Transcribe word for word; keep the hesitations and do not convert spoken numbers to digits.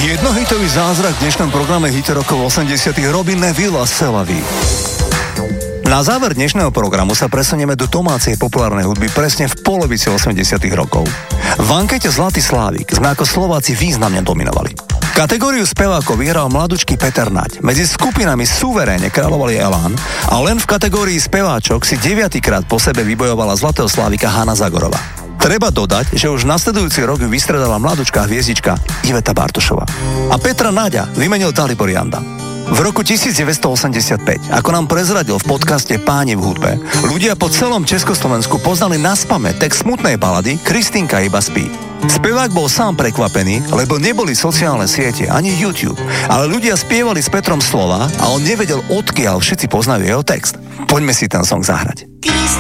Jednohitový zázrak v dnešnom programe Hity rokov osemdesiatych robí Neville a Selavi. Na záver dnešného programu sa presunieme do domácej populárnej hudby presne v polovici osemdesiatych rokov. V ankete Zlatý Slávik sme ako Slováci významne dominovali. Kategóriu spevákov vyhral mladučký Peter Naď. Medzi skupinami suverénne kráľovali Elán a len v kategórii speváčok si deviatýkrát po sebe vybojovala Zlatého Slávika Hana Zagorová. Treba dodať, že už nasledujúci rok ju vystredala mladučká hviezdička Iveta Bartošová. A Petra Naďa vymenil Dalibor Janda. V roku devätnásťstoosemdesiatpäť, ako nám prezradil v podcaste Páni v hudbe, ľudia po celom Československu poznali naspamäť text smutnej balady Kristýnka iba spí. Spevák bol sám prekvapený, lebo neboli sociálne siete ani YouTube, ale ľudia spievali s Petrom slova a on nevedel, odkiaľ všetci poznajú jeho text. Poďme si ten song zahrať.